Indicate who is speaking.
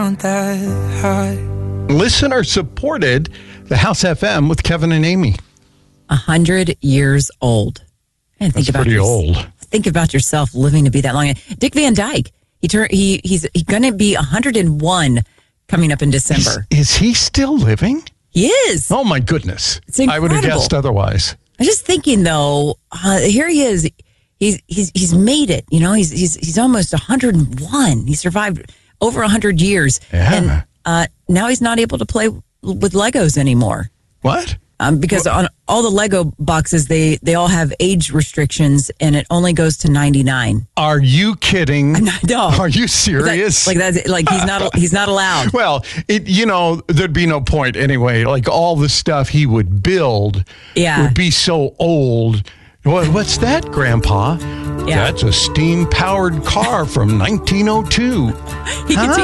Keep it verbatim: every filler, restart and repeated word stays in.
Speaker 1: Listener supported the House F M with Kevin and Amy.
Speaker 2: A hundred years old. And think
Speaker 1: That's
Speaker 2: about
Speaker 1: pretty
Speaker 2: your,
Speaker 1: old.
Speaker 2: Think about yourself living to be that long. Dick Van Dyke. He turn, he he's, he's going to be one hundred one coming up in December.
Speaker 1: Is, is he still living?
Speaker 2: He is.
Speaker 1: Oh my goodness!
Speaker 2: It's incredible.
Speaker 1: I would have guessed otherwise.
Speaker 2: I'm just thinking though. Uh, here he is. He's he's he's made it. You know, he's he's he's almost one hundred one. He survived over one hundred years,
Speaker 1: yeah.
Speaker 2: and uh, now he's not able to play with Legos anymore.
Speaker 1: What?
Speaker 2: Um, because on all the Lego boxes, they, they all have age restrictions, and it only goes to ninety-nine.
Speaker 1: Are you kidding?
Speaker 2: I'm not, no.
Speaker 1: Are you serious?
Speaker 2: Like that's like he's not he's not allowed.
Speaker 1: Well, it you know there'd be no point anyway. Like all the stuff he would build,
Speaker 2: yeah.
Speaker 1: would be so old. What, what's that, Grandpa?
Speaker 2: Yeah.
Speaker 1: That's a steam-powered car from nineteen oh two.
Speaker 2: He
Speaker 1: huh?